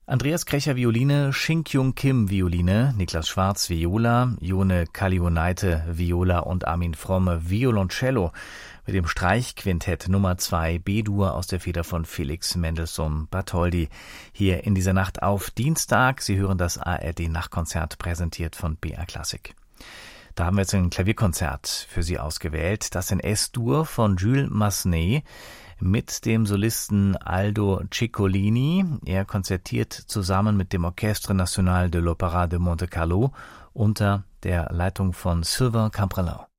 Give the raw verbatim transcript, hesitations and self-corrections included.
Andreas Krecher Violine, Shin-Kyung Kim Violine, Niklas Schwarz Viola, Jone Kalioneite Viola und Armin Fromme Violoncello mit dem Streichquintett Nummer zwei B-Dur aus der Feder von Felix Mendelssohn Bartholdy. Hier in dieser Nacht auf Dienstag. Sie hören das A R D-Nachtkonzert, präsentiert von B R Klassik. Da haben wir jetzt ein Klavierkonzert für Sie ausgewählt, das in S-Dur von Jules Massenet mit dem Solisten Aldo Ciccolini. Er konzertiert zusammen mit dem Orchestre National de l'Opéra de Monte Carlo unter der Leitung von Sylvain Camprelin.